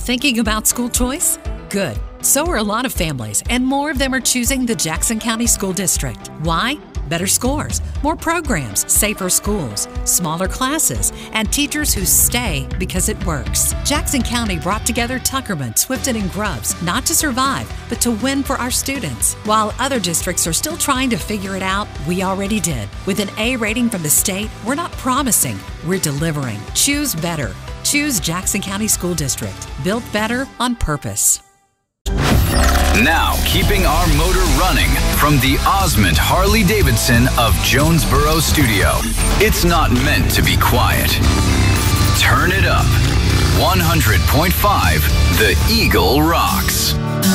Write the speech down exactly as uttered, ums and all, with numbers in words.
Thinking about school choice? Good. So are a lot of families, and more of them are choosing the Jackson County School District. Why? Better scores, more programs, safer schools, smaller classes, and teachers who stay because it works. Jackson County brought together Tuckerman, Swifton, and Grubbs, not to survive, but to win for our students. While other districts are still trying to figure it out, we already did. With an A rating from the state, we're not promising, we're delivering. Choose better. Choose Jackson County School District. Built better on purpose. Now, keeping our motor running from the Osmond Harley-Davidson of Jonesboro Studio. It's not meant to be quiet. Turn it up. one hundred point five The Eagle rocks.